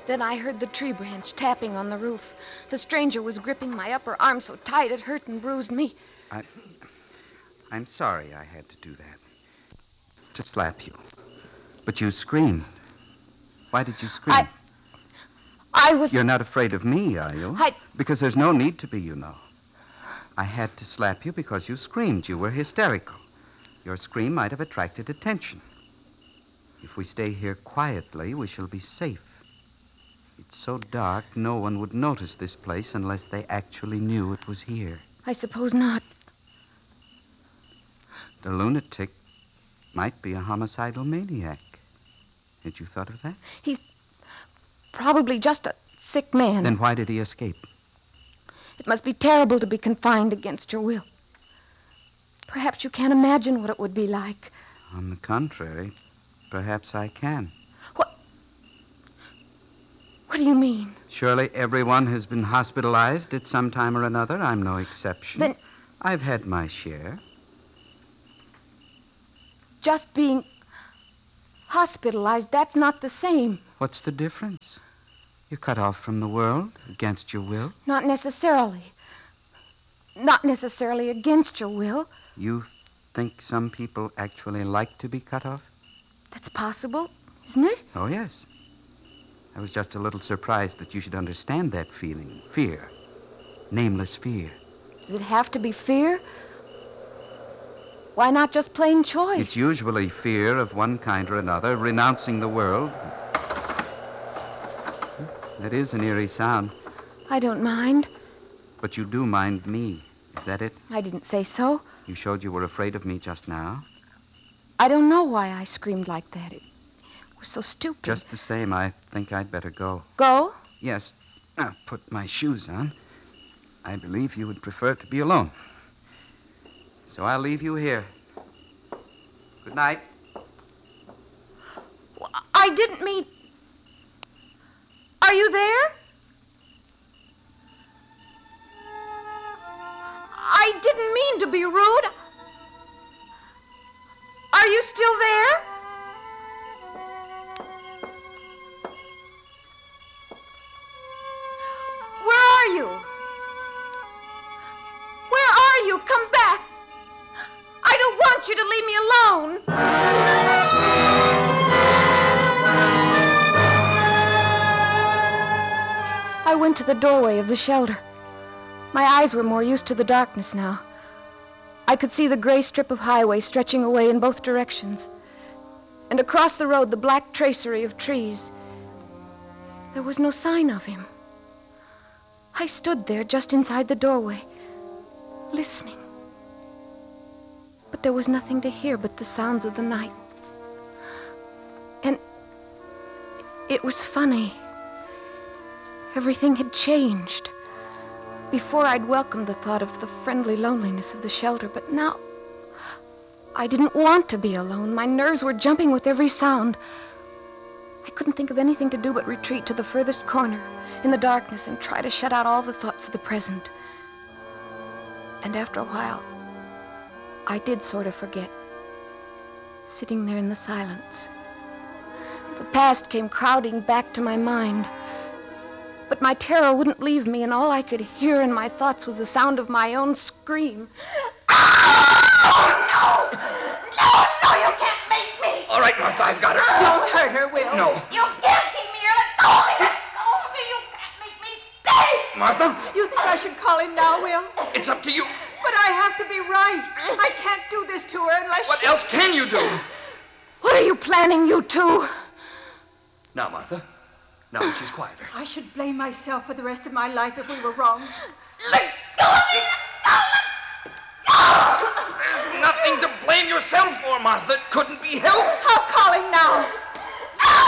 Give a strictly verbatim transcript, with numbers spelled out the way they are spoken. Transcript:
Then I heard the tree branch tapping on the roof. The stranger was gripping my upper arm so tight it hurt and bruised me. I, I'm sorry I had to do that. To slap you. But you screamed. Why did you scream? I... I was... You're not afraid of me, are you? I... Because there's no need to be, you know. I had to slap you because you screamed. You were hysterical. Your scream might have attracted attention. If we stay here quietly, we shall be safe. It's so dark, no one would notice this place unless they actually knew it was here. I suppose not. The lunatic might be a homicidal maniac. Had you thought of that? He's probably just a sick man. Then why did he escape? It must be terrible to be confined against your will. Perhaps you can't imagine what it would be like. On the contrary, perhaps I can. What? What do you mean? Surely everyone has been hospitalized at some time or another. I'm no exception. Then... I've had my share. Just being hospitalized, that's not the same. What's the difference? You're cut off from the world against your will. Not necessarily. Not necessarily against your will. You think some people actually like to be cut off? That's possible, isn't it? Oh, yes. I was just a little surprised that you should understand that feeling. Fear. Nameless fear. Does it have to be fear? Why not just plain choice? It's usually fear of one kind or another, renouncing the world. That is an eerie sound. I don't mind. But you do mind me. Is that it? I didn't say so. You showed you were afraid of me just now. I don't know why I screamed like that. It was so stupid. Just the same, I think I'd better go. Go? Yes. I'll put my shoes on. I believe you would prefer to be alone. So I'll leave you here. Good night. I didn't mean... Are you there? I didn't mean to be rude. Are you still there? Where are you? Where are you? Come back. I don't want you to leave me alone. I went to the doorway of the shelter. My eyes were more used to the darkness now. I could see the gray strip of highway stretching away in both directions. And across the road, the black tracery of trees. There was no sign of him. I stood there just inside the doorway, listening. But there was nothing to hear but the sounds of the night. And it was funny. Everything had changed. Before, I'd welcomed the thought of the friendly loneliness of the shelter, but now I didn't want to be alone. My nerves were jumping with every sound. I couldn't think of anything to do but retreat to the furthest corner in the darkness and try to shut out all the thoughts of the present. And after a while, I did sort of forget, sitting there in the silence. The past came crowding back to my mind. But my terror wouldn't leave me, and all I could hear in my thoughts was the sound of my own scream. Oh, no! No, no, you can't make me! All right, Martha, I've got her. Don't hurt her, Will. No. You can't keep me here. Let go of me. Let go of me. You can't make me stay. Martha? You think I should call him now, Will? It's up to you. But I have to be right. I can't do this to her unless What she... else can you do? What are you planning, you two? Now, Martha. Now that she's quieter. I should blame myself for the rest of my life if we were wrong. Let go of me! Let go! There's nothing to blame yourself for, Martha. It couldn't be helped. I'll call him now.